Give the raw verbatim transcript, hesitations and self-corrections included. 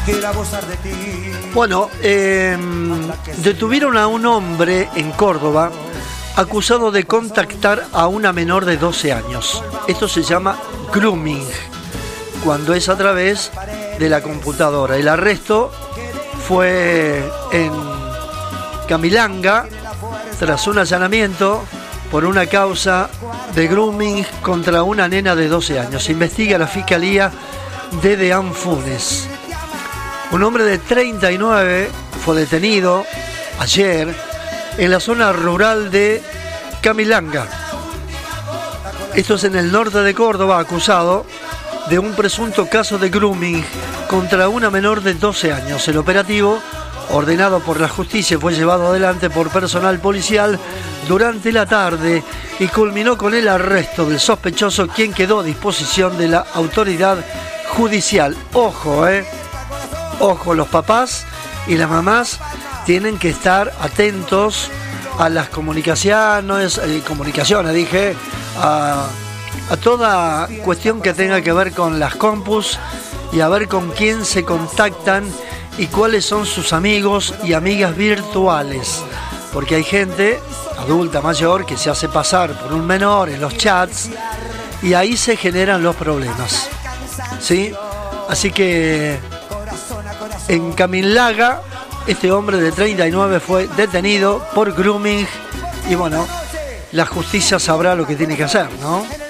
Bueno, eh, detuvieron a un hombre en Córdoba acusado de contactar a una menor de doce años. Esto se llama grooming, cuando es a través de la computadora. El arresto fue en Camilanga tras un allanamiento por una causa de grooming contra una nena de doce años. Se investiga la Fiscalía de Deán Funes. Un hombre de treinta y nueve fue detenido ayer en la zona rural de Camilanga. Esto es en el norte de Córdoba, acusado de un presunto caso de grooming contra una menor de doce años. El operativo, ordenado por la justicia, fue llevado adelante por personal policial durante la tarde y culminó con el arresto del sospechoso, quien quedó a disposición de la autoridad judicial. Ojo, eh. Ojo, los papás y las mamás tienen que estar atentos a las comunicaciones, eh, comunicaciones, dije, a, a toda cuestión que tenga que ver con las compus y a ver con quién se contactan y cuáles son sus amigos y amigas virtuales. Porque hay gente adulta, mayor, que se hace pasar por un menor en los chats y ahí se generan los problemas, ¿sí? Así que en Camilanga, este hombre de treinta y nueve fue detenido por grooming y bueno, la justicia sabrá lo que tiene que hacer, ¿no?